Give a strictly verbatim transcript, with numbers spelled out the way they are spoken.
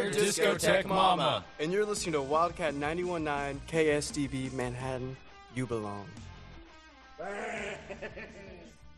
your discotheque mama. And you're listening to Wildcat ninety-one point nine K S D B Manhattan. You belong.